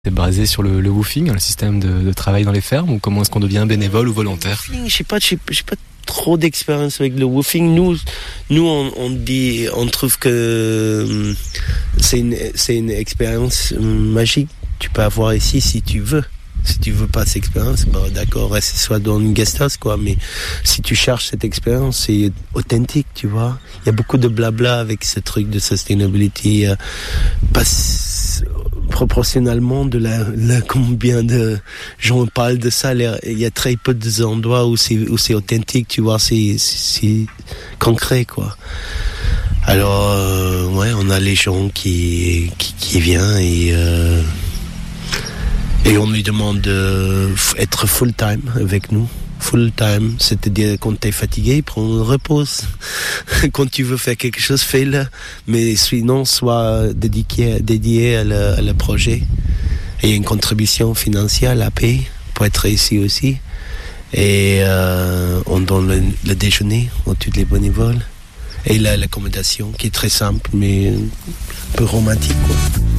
C'est basé sur le woofing, le système de travail dans les fermes, ou comment est-ce qu'on devient bénévole ou volontaire? Je sais pas trop d'expérience avec le woofing. Nous on trouve que c'est une expérience magique. Tu peux avoir ici si tu veux. Si tu veux pas cette expérience, d'accord, reste soit dans une guest house, quoi. Mais si tu cherches cette expérience, c'est authentique, tu vois. Il y a beaucoup de blabla avec ce truc de sustainability, proportionnellement de la combien de gens parlent de ça. Il y a très peu d'endroits où c'est authentique, tu vois. C'est concret, quoi. Alors, on a les gens qui viennent et on lui demande d'être full-time avec nous. Full-time, c'est-à-dire quand t'es fatigué, prends une repose. Quand tu veux faire quelque chose, fais-le. Mais sinon, sois dédié à le projet. Et il y a une contribution financière à payer pour être ici aussi. Et on donne le déjeuner à tous les bénévoles. Et l'accommodation qui est très simple, mais un peu romantique, quoi.